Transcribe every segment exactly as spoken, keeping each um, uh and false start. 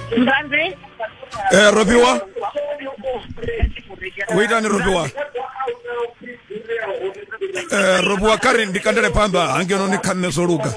Mzanzi? Eh, Robiwa? Wita ni Robiwa? Eh, Robiwa kari ndikandere pamba, angeno ni kanne soruka.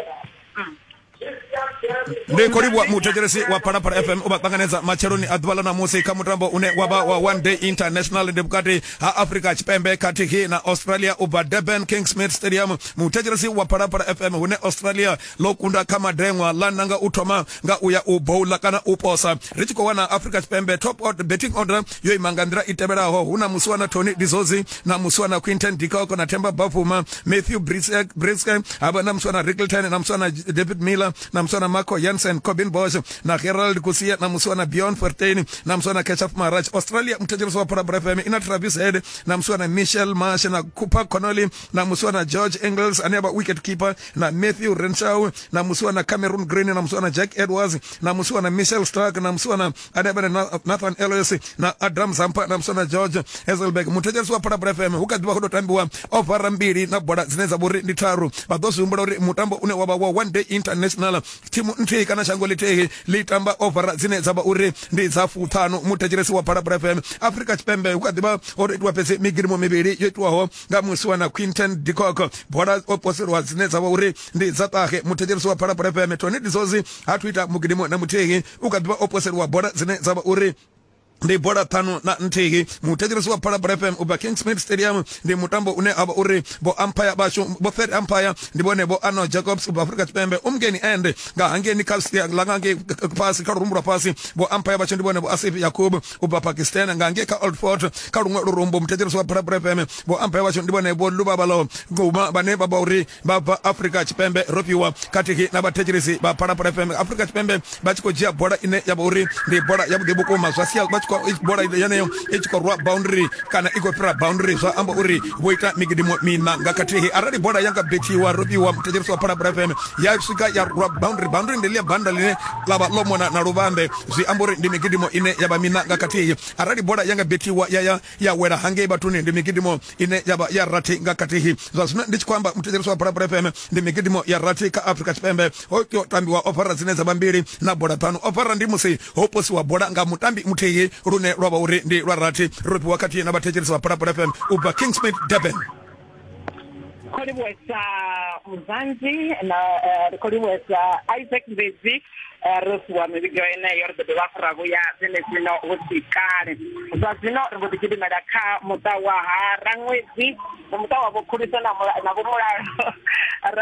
Ndi koribwa mutejeresi wa Parapara F M ubatanganeza macheroni adwala na musi kamutambo une waba wa one day international ndibukati ha Africa chipembe katiki na Australia uba Durban Kingsmead Stadium mutejeresi wa Parapara F M une Australia lokunda kama drengwa landanga utoma nga uya uboula kana uposa richiko wana Africa chipembe top order betting order yo imangandira itebera ho una muswana Tony Dizozi na muswana Quinton Dikoko na Temba Bafuma Matthew Briske Briske abana muswana Rickleton na muswana David Miller na muswana Marco Jansen Corbin Bosch na Gerald Kusia na muswana Beyond Fortin na muswana Ketchup Marach Australia mtejereso wa Parapara F M ina Travis Head na muswana Michelle Marsh na Cooper Connolly na muswana George Engels aneba wicket keeper na Matthew Renshaw na muswana Cameron Green na muswana Jack Edwards na muswana Michelle Stark na muswana aneba Nathan Ellis na Adam Zampa na muswana George Hazelbeck mtejereso wa Parapara F M ukadwa hodo tambiwa over mbili na boda zineza buri nditaru badosu umbora mutambo une waba wa one day international timu nti kana shangolite litamba over zine zaba uri ndi zafu tano mutejeresi wa Parapara F M Africa chipembe ukadiba ori twapese migirimo mibiri yetwaho ngamuswa na Quinton Dikoko boda opposite wa zine zaba uri ndi zatahe mutejeresi wa Parapara F M Tony Dizozi atwita mugirimo na mutegi ukadiba opposite wa boda zine zaba uri ndi boda tano na ntegi mutejereso wa Parapara F M uba Kingsmead Stadium ndi mutambo une aba uri bo umpire basho bo third umpire ndi bone bo Ano Jacobs uba Africa chipembe umgeni ende nga angeni kalstia langange pasi karumbura pasi bo umpire basho ndi bone bo Asif Yakub uba Pakistan nga angeka Old Fort karungwa rumbo mutejereso wa Parapara F M bo umpire basho ndi bone bo Lubabalo ngoma bane baba uri baba Africa chipembe ropiwa katiki na batejeresi ba Parapara F M Africa chipembe bachiko jia boda ine yaba uri ndi boda yabugebuko maswasia kwa ich bora yaneyo ich ko rwa boundary kana iko pra boundary so amba uri boita migidimo mina ngakatihi aradi bora yanga beti wa robi wa mtejereso wa Parapara F M ya sika ya rwa boundary boundary ndelia banda line laba lomona na rubambe zi ambori ndi migidimo ine yaba mina ngakatihi aradi bora yanga beti wa ya ya, ya wera hange batuni ndi migidimo ine yaba ya rati ngakatihi so sina ndichi kwamba mtejereso wa Parapara F M ndi migidimo ya rati ka Africa chipembe okyo tambi wa opera zineza bambiri na bora tano opera ndi musi oposi wa bora nga mutambi muteye rune roba uri ndi rarati rupi wakati na batejeresi wa Parapara F M uba Kingsmead Durban Kolibwesa Mzanzi na kolibwesa Isaac Bezi rupi wa mibigo ene yordo de wafrago ya zine zino usikare za zino rupi jidi medaka mutawa harangwezi mutawa bukurisa na bumura